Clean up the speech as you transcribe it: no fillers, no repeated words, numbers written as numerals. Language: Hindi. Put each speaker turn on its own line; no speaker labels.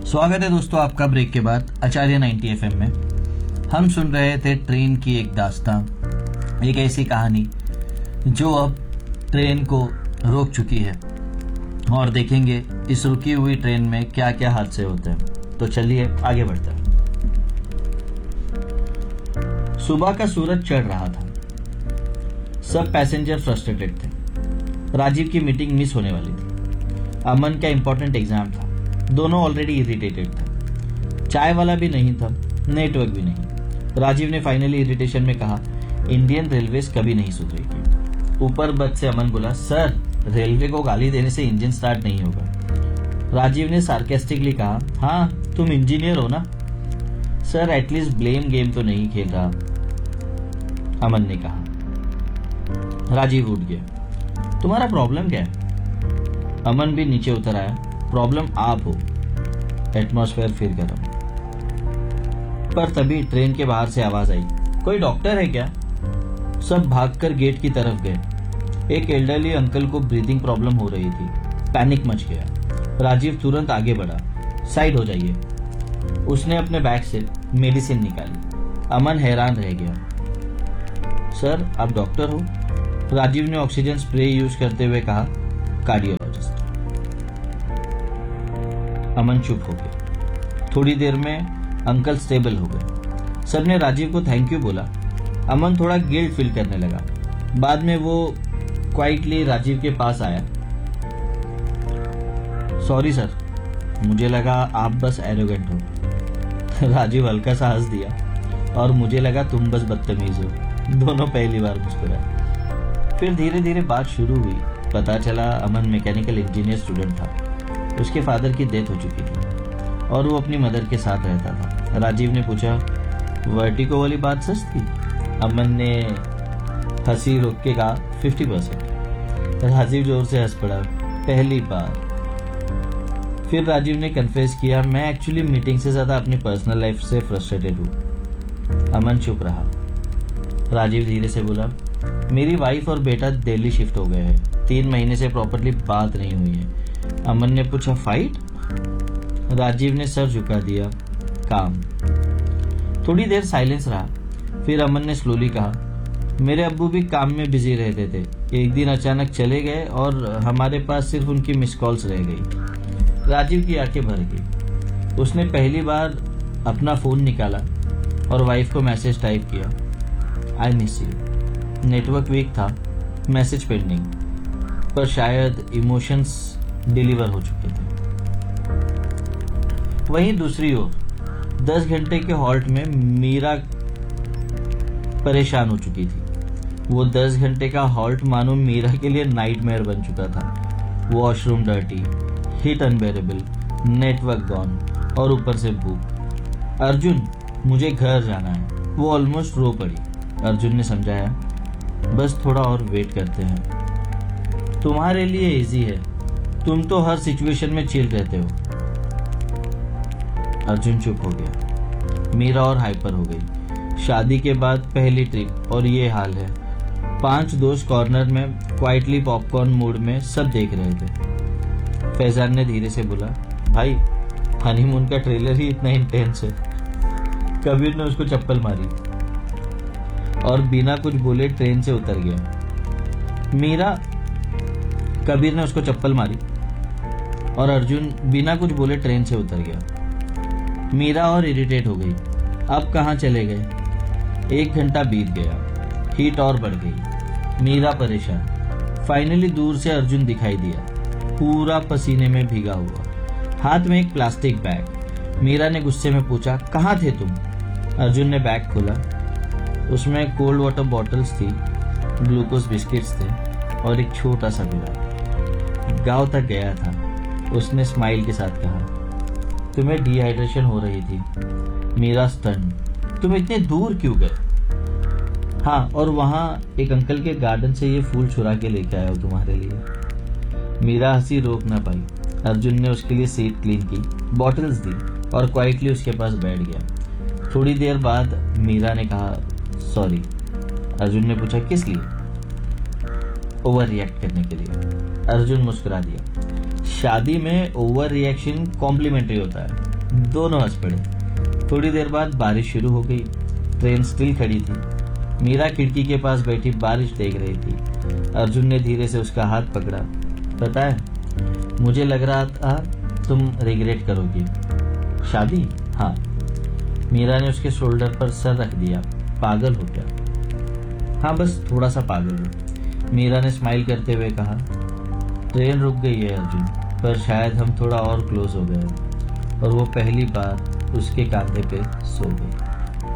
स्वागत है दोस्तों आपका ब्रेक के बाद आचार्य 90 FM में। हम सुन रहे थे ट्रेन की एक दास्तां, एक ऐसी कहानी जो अब ट्रेन को रोक चुकी है और देखेंगे इस रुकी हुई ट्रेन में क्या क्या हादसे होते हैं। तो चलिए आगे बढ़ते हैं। सुबह का सूरज चढ़ रहा था। सब पैसेंजर फ्रस्ट्रेटेड थे। राजीव की मीटिंग मिस होने वाली थी। अमन का इंपॉर्टेंट एग्जाम था। दोनों ऑलरेडी इरिटेटेड थे। चाय वाला भी नहीं था, नेटवर्क भी नहीं। राजीव ने फाइनली इरिटेशन में कहा, इंडियन रेलवेज कभी नहीं सुधरेगी। ऊपर बस से अमन बोला, सर रेलवे को गाली देने से इंजन स्टार्ट नहीं होगा। राजीव ने सार्केस्टिकली कहा, हाँ तुम इंजीनियर हो ना। सर एटलीस्ट ब्लेम गेम तो नहीं खेल रहा, अमन ने कहा। राजीव उठ गया। तुम्हारा प्रॉब्लम क्या है? अमन भी नीचे उतर आया। प्रॉब्लम आप हो। एटमॉस्फेयर फिर गर्म। पर तभी ट्रेन के बाहर से आवाज आई, कोई डॉक्टर है क्या? सब भागकर गेट की तरफ गए। एक एल्डरली अंकल को ब्रीदिंग प्रॉब्लम हो रही थी। पैनिक मच गया। राजीव तुरंत आगे बढ़ा। साइड हो जाइए। उसने अपने बैग से मेडिसिन निकाली। अमन हैरान रह गया। सर आप डॉक्टर हो? राजीव ने ऑक्सीजन स्प्रे यूज करते हुए कहा, कार्डियोलॉजिस्ट। अमन चुप हो गया। थोड़ी देर में अंकल स्टेबल हो गए। सबने राजीव को थैंक यू बोला। अमन थोड़ा गिल्ट फील करने लगा। बाद में वो क्वाइटली राजीव के पास आया। सॉरी सर, मुझे लगा आप बस एरोगेंट हो। राजीव हल्का सा हंस दिया और मुझे लगा तुम बस बदतमीज हो। दोनों पहली बार मुस्कुराए। फिर धीरे धीरे बात शुरू हुई। पता चला अमन मैकेनिकल इंजीनियर स्टूडेंट था। उसके फादर की डेथ हो चुकी थी और वो अपनी मदर के साथ रहता था। राजीव ने पूछा, वर्टिगो वाली बात सच थी? अमन ने हंसी रोक के कहा, 50%। राजीव जोर से हंस पड़ा, पहली बार। फिर राजीव ने कन्फेस किया, मैं एक्चुअली मीटिंग से ज्यादा अपनी पर्सनल लाइफ से फ्रस्ट्रेटेड हूँ। अमन चुप रहा। राजीव धीरे से बोला, मेरी वाइफ और बेटा दिल्ली शिफ्ट हो गए हैं। 3 महीने से प्रॉपर्ली बात नहीं हुई है। अमन ने पूछा, फाइट? राजीव ने सर झुका दिया, काम। थोड़ी देर साइलेंस रहा। फिर अमन ने स्लोली कहा, मेरे अब्बू भी काम में बिजी रहते थे। एक दिन अचानक चले गए और हमारे पास सिर्फ उनकी मिस कॉल्स रह गई। राजीव की आंखें भर गई। उसने पहली बार अपना फोन निकाला और वाइफ को मैसेज टाइप किया, I miss you. Network weak था, मैसेज पेंडिंग, पर शायद इमोशंस डिलीवर हो चुके थे। वहीं दूसरी ओर 10 घंटे के हॉल्ट में मीरा परेशान हो चुकी थी। वो 10 घंटे का हॉल्ट मानो मीरा के लिए नाइटमेयर बन चुका था। Washroom dirty, heat unbearable, network gone और ऊपर से भूख। अर्जुन मुझे घर जाना है। वो ऑलमोस्ट रो पड़ी। अर्जुन ने समझाया, बस थोड़ा और वेट करते हैं। तुम्हारे लिए इजी है, तुम तो हर सिचुएशन में चिल रहते हो। अर्जुन चुप हो गया। मीरा और हाइपर हो गई। शादी के बाद पहली ट्रिप और ये हाल है। 5 दोस्त कॉर्नर में क्वाइटली पॉपकॉर्न मूड में सब देख रहे थे। फैजान ने धीरे से बोला, भाई हनीमून का ट्रेलर ही इतना इंटेंस है। कबीर ने उसको चप्पल मारी और बिना कुछ बोले ट्रेन से उतर गया। कबीर ने उसको चप्पल मारी और अर्जुन बिना कुछ बोले ट्रेन से उतर गया। मीरा और इरिटेट हो गई। अब कहाँ चले गए? 1 घंटा बीत गया। हीट और बढ़ गई। मीरा परेशान। फाइनली दूर से अर्जुन दिखाई दिया, पूरा पसीने में भीगा हुआ, हाथ में एक प्लास्टिक बैग। मीरा ने गुस्से में पूछा, कहाँ थे तुम? अर्जुन ने बैग खोला। उसमें कोल्ड वाटर बॉटल्स थी, ग्लूकोज बिस्किट्स थे और एक छोटा सा गुलाब। गांव तक गया था। उसने स्माइल के साथ कहा, तुम्हें डिहाइड्रेशन हो रही थी। मीरा स्टन, तुम इतने दूर क्यों गए? हाँ, और वहां एक अंकल के गार्डन से ये फूल चुरा के लेके आया हूं तुम्हारे लिए। मीरा हंसी रोक ना पाई। अर्जुन ने उसके लिए सीट क्लीन की, बॉटल्स दी और क्वाइटली उसके पास बैठ गया। थोड़ी देर बाद मीरा ने कहा, सॉरी। अर्जुन ने पूछा, किस लिए? ओवर रिएक्ट करने के लिए। अर्जुन मुस्कुरा दिया। शादी में ओवर रिएक्शन कॉम्प्लीमेंट्री होता है। दोनों हंस पड़े। थोड़ी देर बाद बारिश शुरू हो गई। ट्रेन स्टिल खड़ी थी। मीरा खिड़की के पास बैठी बारिश देख रही थी। अर्जुन ने धीरे से उसका हाथ पकड़ा। पता है, मुझे लग रहा था तुम रिग्रेट करोगी। शादी? हाँ। मीरा ने उसके शोल्डर पर सर रख दिया। पागल हो क्या? हाँ, बस थोड़ा सा पागल हो। मीरा ने स्माइल करते हुए कहा। ट्रेन रुक गई है अर्जुन, पर शायद हम थोड़ा और क्लोज हो गए। और वो पहली बार उसके कांधे पे सो गई।